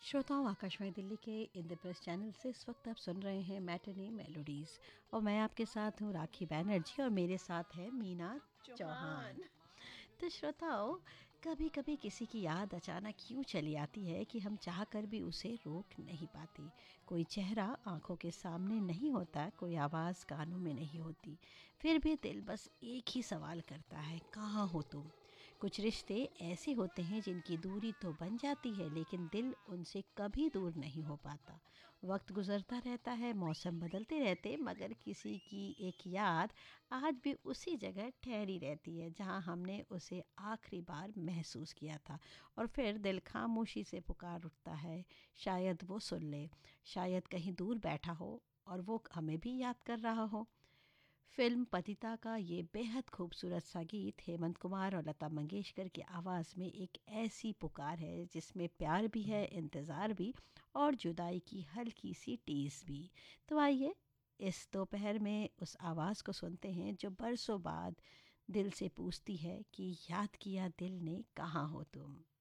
श्रोताओं, आकाशवाणी दिल्ली के इंद्रप्रस्थ चैनल से इस वक्त आप सुन रहे हैं मैटनी मेलोडीज़। और मैं आपके साथ हूँ राखी बैनर्जी और मेरे साथ है मीना चौहान। तो श्रोताओं, कभी कभी किसी की याद अचानक यूँ चली आती है कि हम चाहकर भी उसे रोक नहीं पाते। कोई चेहरा आंखों के सामने नहीं होता, कोई आवाज़ कानों में नहीं होती, फिर भी दिल बस एक ही सवाल करता है, कहाँ हो तुम। कुछ रिश्ते ऐसे होते हैं जिनकी दूरी तो बन जाती है, लेकिन दिल उनसे कभी दूर नहीं हो पाता। वक्त गुजरता रहता है, मौसम बदलते रहते, मगर किसी की एक याद आज भी उसी जगह ठहरी रहती है जहाँ हमने उसे आखिरी बार महसूस किया था। और फिर दिल खामोशी से पुकार उठता है, शायद वो सुन ले, शायद कहीं दूर बैठा हो और वो हमें भी याद कर रहा हो। फिल्म पतिता का ये बेहद खूबसूरत सा गीत हेमंत कुमार और लता मंगेशकर की आवाज़ में एक ऐसी पुकार है जिसमें प्यार भी है, इंतज़ार भी, और जुदाई की हल्की सी टीस भी। तो आइए इस दोपहर में उस आवाज़ को सुनते हैं जो बरसों बाद दिल से पूछती है कि याद किया दिल ने, कहाँ हो तुम।